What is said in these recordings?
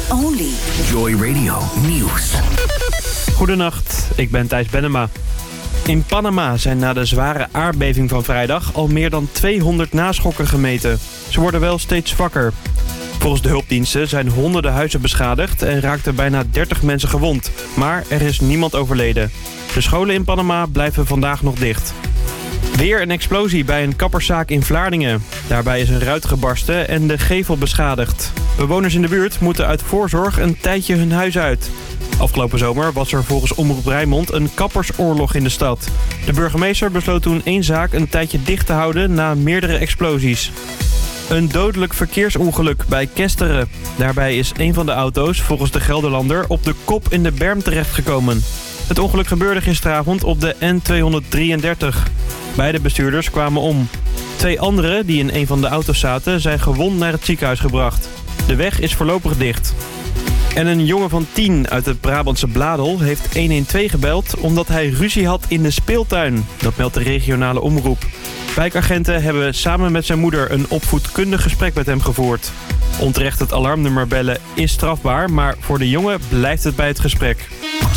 only. Joy Radio Nieuws. Goedenacht, ik ben Thijs Bennema. In Panama zijn na de zware aardbeving van vrijdag al meer dan 200 naschokken gemeten. Ze worden wel steeds zwakker. Volgens de hulpdiensten zijn honderden huizen beschadigd en raakten bijna 30 mensen gewond. Maar er is niemand overleden. De scholen in Panama blijven vandaag nog dicht. Weer een explosie bij een kapperszaak in Vlaardingen. Daarbij is een ruit gebarsten en de gevel beschadigd. Bewoners in de buurt moeten uit voorzorg een tijdje hun huis uit. Afgelopen zomer was er volgens Omroep Rijnmond een kappersoorlog in de stad. De burgemeester besloot toen één zaak een tijdje dicht te houden na meerdere explosies. Een dodelijk verkeersongeluk bij Kesteren. Daarbij is een van de auto's, volgens de Gelderlander, op de kop in de berm terechtgekomen. Het ongeluk gebeurde gisteravond op de N233. Beide bestuurders kwamen om. 2 anderen die in een van de auto's zaten zijn gewond naar het ziekenhuis gebracht. De weg is voorlopig dicht. En een jongen van 10 uit het Brabantse Bladel heeft 112 gebeld omdat hij ruzie had in de speeltuin. Dat meldt de regionale omroep. Wijkagenten hebben samen met zijn moeder een opvoedkundig gesprek met hem gevoerd. Onterecht het alarmnummer bellen is strafbaar, maar voor de jongen blijft het bij het gesprek.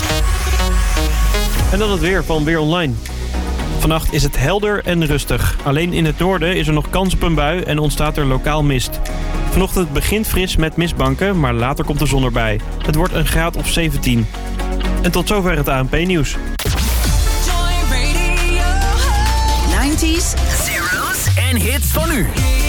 En dan het weer van Weer Online. Vannacht is het helder en rustig. Alleen in het noorden is er nog kans op een bui en ontstaat er lokaal mist. Vanochtend begint fris met mistbanken, maar later komt de zon erbij. Het wordt een graad of 17. En tot zover het ANP-nieuws. Joy Radio. 90s, Zeros en hits van nu.